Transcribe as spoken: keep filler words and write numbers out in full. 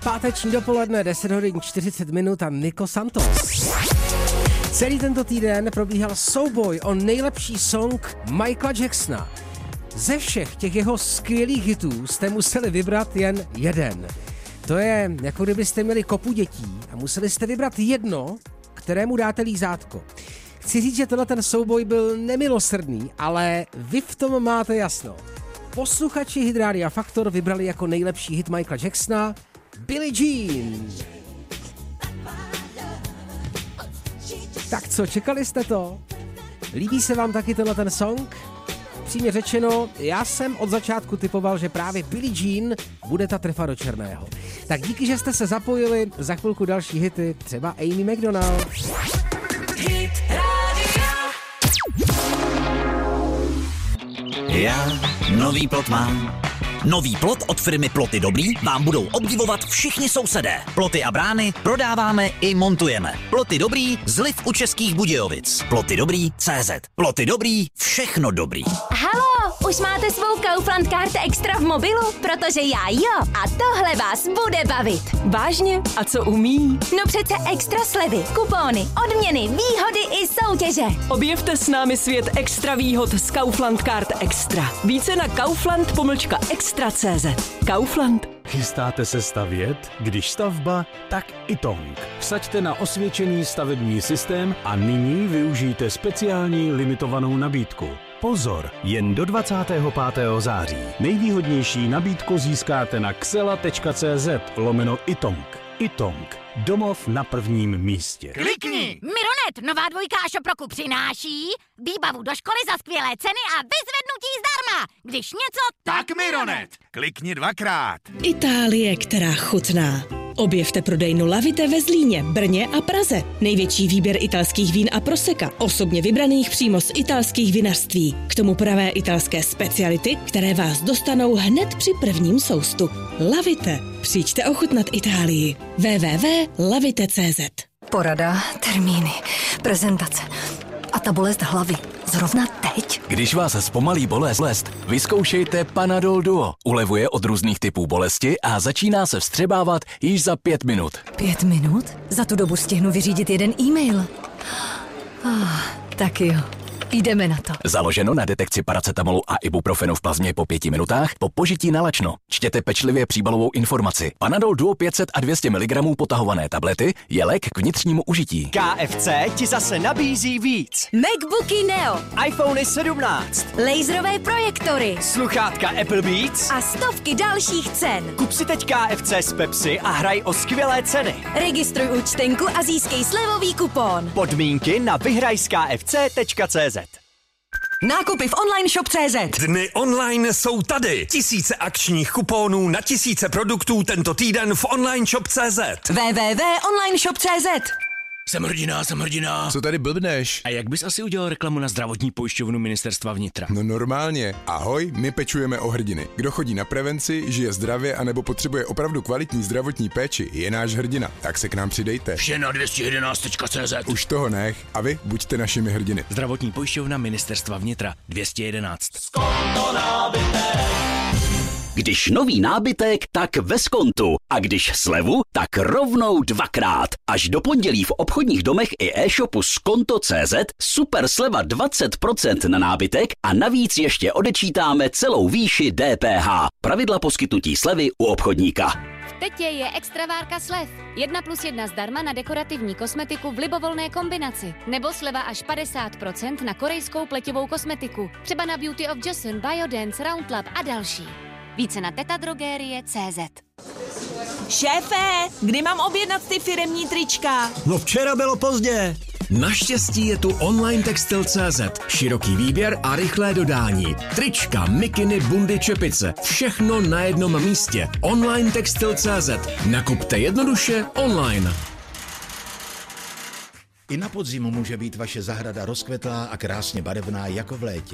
Páteční dopoledne, deset hodin čtyřicet minut a Nico Santos. Celý tento týden probíhal souboj o nejlepší song Michaela Jacksona. Ze všech těch jeho skvělých hitů jste museli vybrat jen jeden. To je, jako kdybyste měli kopu dětí a museli jste vybrat jedno, kterému dáte lízátko. Chci říct, že tenhle ten souboj byl nemilosrdný, ale vy v tom máte jasno. Posluchači Hit Rádia Faktor vybrali jako nejlepší hit Michaela Jacksona Billie Jean. Tak co, čekali jste to? Líbí se vám taky tenhle ten song? Přímě řečeno, já jsem od začátku typoval, že právě Billie Jean bude ta trefa do černého. Tak díky, že jste se zapojili, za chvilku další hity, třeba Amy McDonald. Hit Radio. Já nový plot mám. Nový plot od firmy Ploty Dobrý vám budou obdivovat všichni sousedé. Ploty a brány prodáváme i montujeme. Ploty Dobrý, zliv u Českých Budějovic. Ploty Dobrý tečka cé zet. Ploty Dobrý, všechno dobrý. Haló, už máte svou Kaufland Card Extra v mobilu? Protože já jo. A tohle vás bude bavit. Vážně? A co umí? No přece extra slevy, kupóny, odměny, výhody i soutěže. Objevte s námi svět extra výhod z Kaufland Card Extra. Více na kaufland pomlčka extra tečka cé zet. Kaufland. Chystáte se stavět? Když stavba, tak Itong. Vsaďte na osvědčený stavební systém a nyní využijte speciální limitovanou nabídku. Pozor, jen do dvacátého pátého září. Nejvýhodnější nabídku získáte na xela tečka cé zet lomeno Itong. Itong. Domov na prvním místě. Klikni! Mironet, nová dvojka Šoproku přináší výbavu do školy za skvělé ceny a vyzvednutí zdarma. Když něco, tak, tak Mironet. Klikni dvakrát. Itálie, která chutná. Objevte prodejnu Lavite ve Zlíně, Brně a Praze. Největší výběr italských vín a proseka, osobně vybraných přímo z italských vinařství. K tomu pravé italské speciality, které vás dostanou hned při prvním soustu. Lavite. Přijďte ochutnat Itálii. w w w tečka lavite tečka cé zet. Porada, termíny, prezentace a ta bolest hlavy. Zrovna teď? Když vás zpomalí bolest, vyzkoušejte Panadol Duo. Ulevuje od různých typů bolesti a začíná se vstřebávat již za pět minut. Pět minut? Za tu dobu stihnu vyřídit jeden e-mail. Ah, tak jo. Jdeme na to. Založeno na detekci paracetamolu a ibuprofenu v plazmě po pěti minutách po požití na lačno. Čtěte pečlivě příbalovou informaci. Panadol Duo pět set a dvě stě miligramů potahované tablety je lék k vnitřnímu užití. K F C ti zase nabízí víc. MacBooky Neo, iPhony sedmnáct, laserové projektory, sluchátka Apple Beats a stovky dalších cen. Kup si teď K F C z Pepsi a hraj o skvělé ceny. Registruj účtenku a získej slevový kupón. Podmínky na vyhraj z K F C tečka cé zet. Nákupy v online shop tečka cé zet. Dny online jsou tady. Tisíce akčních kuponů na tisíce produktů tento týden v online shop tečka cé zet. w w w tečka online shop tečka cé zet. Jsem hrdina, jsem hrdina. Co tady blbneš? A jak bys asi udělal reklamu na zdravotní pojišťovnu Ministerstva vnitra? No normálně. Ahoj, my pečujeme o hrdiny. Kdo chodí na prevenci, žije zdravě anebo potřebuje opravdu kvalitní zdravotní péči, je náš hrdina. Tak se k nám přidejte. Vše na dvě stě jedenáct tečka cé zet. Už toho nech. A vy buďte našimi hrdiny. Zdravotní pojišťovna Ministerstva vnitra dvě stě jedenáct. Skonto nábytek. Když nový nábytek, tak ve Skontu. A když slevu, tak rovnou dvakrát. Až do pondělí v obchodních domech i e-shopu skonto tečka cé zet super sleva dvacet procent na nábytek a navíc ještě odečítáme celou výši D P H. Pravidla poskytnutí slevy u obchodníka. V Tetě je extravárka slev. Jedna plus jedna zdarma na dekorativní kosmetiku v libovolné kombinaci. Nebo sleva až padesát procent na korejskou pleťovou kosmetiku. Třeba na Beauty of Joseon, Biodance, Roundlab a další. Více na tetadrogerie tečka cé zet. Šéfe, kdy mám objednat ty firemní trička? No včera bylo pozdě. Naštěstí je tu online textil tečka cé zet. Široký výběr a rychlé dodání. Trička, mikiny, bundy, čepice. Všechno na jednom místě. online textil tečka cé zet. Nakupte jednoduše online. I na podzim může být vaše zahrada rozkvetlá a krásně barevná jako v létě.